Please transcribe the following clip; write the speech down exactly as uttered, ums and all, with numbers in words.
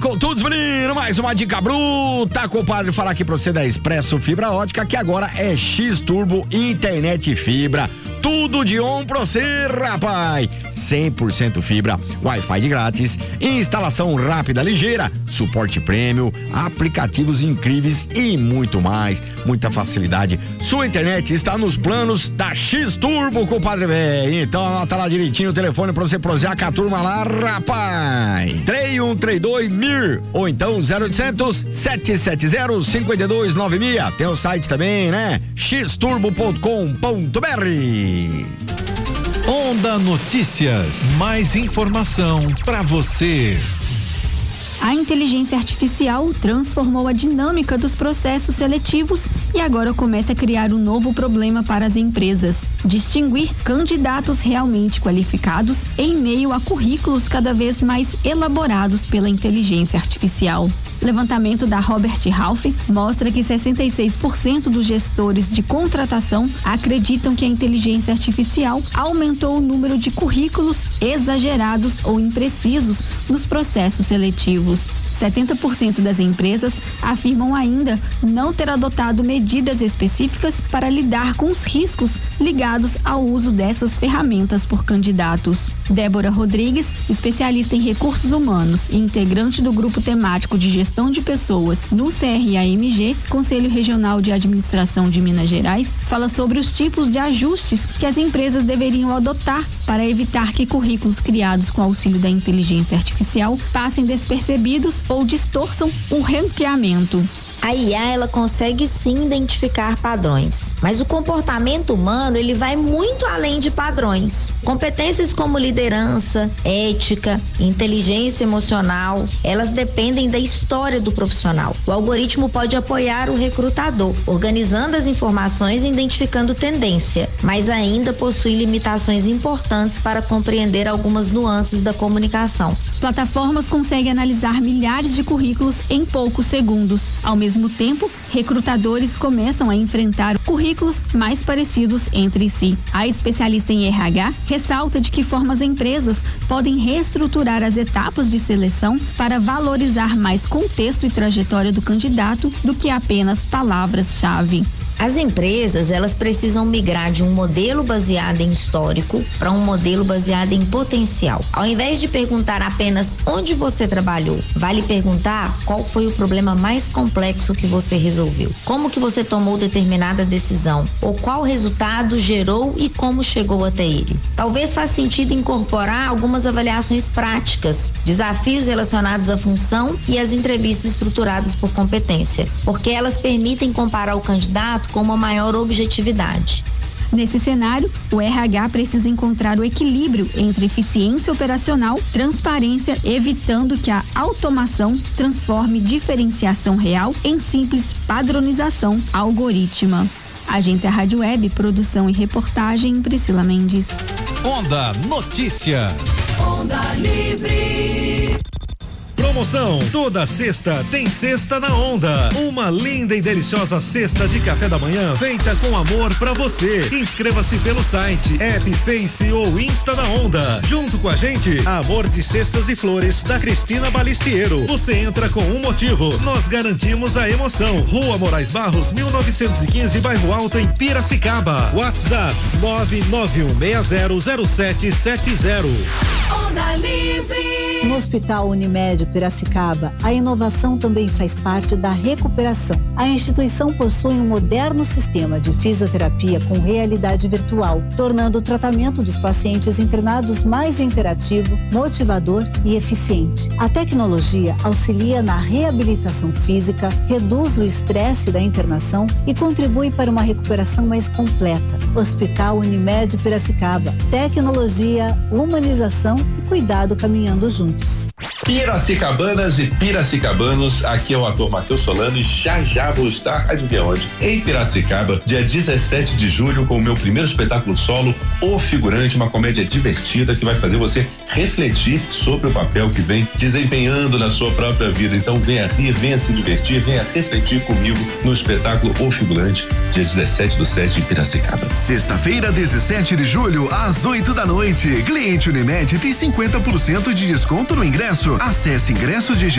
com todos, menino, mais uma dica bruta, compadre, falar aqui pra você da Expresso Fibra Ótica, que agora é X Turbo Internet Fibra. Tudo de on pra você, rapaz. cem por cento fibra, Wi-Fi de grátis, instalação rápida, ligeira, suporte prêmio, aplicativos incríveis e muito mais. Muita facilidade. Sua internet está nos planos da X Turbo, compadre velho. Então anota lá direitinho o telefone pra você prosear com a turma lá, rapaz. três um três dois M I R ou então zero oitocentos, sete sete zero, cinco dois nove seis. Tem o site também, né? x turbo ponto com ponto b r. Onda Notícias, mais informação para você. A inteligência artificial transformou a dinâmica dos processos seletivos e agora começa a criar um novo problema para as empresas: distinguir candidatos realmente qualificados em meio a currículos cada vez mais elaborados pela inteligência artificial. Levantamento da Robert Half mostra que sessenta e seis por cento dos gestores de contratação acreditam que a inteligência artificial aumentou o número de currículos exagerados ou imprecisos nos processos seletivos. setenta por cento das empresas afirmam ainda não ter adotado medidas específicas para lidar com os riscos ligados ao uso dessas ferramentas por candidatos. Débora Rodrigues, especialista em recursos humanos e integrante do grupo temático de gestão de pessoas no C R A M G, Conselho Regional de Administração de Minas Gerais, fala sobre os tipos de ajustes que as empresas deveriam adotar para evitar que currículos criados com auxílio da inteligência artificial passem despercebidos ou distorçam o ranqueamento. A I A, ela consegue sim identificar padrões, mas o comportamento humano, ele vai muito além de padrões. Competências como liderança, ética, inteligência emocional, elas dependem da história do profissional. O algoritmo pode apoiar o recrutador, organizando as informações e identificando tendência, mas ainda possui limitações importantes para compreender algumas nuances da comunicação. Plataformas conseguem analisar milhares de currículos em poucos segundos. Ao mesmo Ao mesmo tempo, recrutadores começam a enfrentar currículos mais parecidos entre si. A especialista em R H ressalta de que forma as empresas podem reestruturar as etapas de seleção para valorizar mais contexto e trajetória do candidato do que apenas palavras-chave. As empresas, elas precisam migrar de um modelo baseado em histórico para um modelo baseado em potencial. Ao invés de perguntar apenas onde você trabalhou, vale perguntar qual foi o problema mais complexo que você resolveu, como que você tomou determinada decisão, ou qual resultado gerou e como chegou até ele. Talvez faça sentido incorporar algumas avaliações práticas, desafios relacionados à função e as entrevistas estruturadas por competência, porque elas permitem comparar o candidato com uma maior objetividade. Nesse cenário, o R H precisa encontrar o equilíbrio entre eficiência operacional, transparência, evitando que a automação transforme diferenciação real em simples padronização algorítmica. Agência Rádio Web, produção e reportagem, Priscila Mendes. Onda Notícias. Onda Livre. Promoção, toda sexta tem Sexta na Onda. Uma linda e deliciosa cesta de café da manhã feita com amor pra você. Inscreva-se pelo site, app, Face ou Insta da Onda. Junto com a gente, Amor de Cestas e Flores da Cristina Balistiero. Você entra com um motivo, nós garantimos a emoção. Rua Moraes Barros, mil novecentos e quinze, Bairro Alto, em Piracicaba. WhatsApp nove nove um seis zero zero sete sete zero. Onda Livre. No Hospital Unimed Piracicaba, a inovação também faz parte da recuperação. A instituição possui um moderno sistema de fisioterapia com realidade virtual, tornando o tratamento dos pacientes internados mais interativo, motivador e eficiente. A tecnologia auxilia na reabilitação física, reduz o estresse da internação e contribui para uma recuperação mais completa. Hospital Unimed Piracicaba. Tecnologia, humanização e cuidado caminhando juntos. Piracicabanas e piracicabanos, aqui é o ator Matheus Solano e já já vou estar, adivinha onde? Em Piracicaba, dia dezessete de julho, com o meu primeiro espetáculo solo, O Figurante, uma comédia divertida que vai fazer você refletir sobre o papel que vem desempenhando na sua própria vida. Então venha rir, venha se divertir, venha refletir comigo no espetáculo O Figurante, dia dezessete do sete em Piracicaba. Sexta-feira, dezessete de julho, às oito da noite. Cliente Unimed tem cinquenta por cento de desconto no ingresso. Acesse ingresso de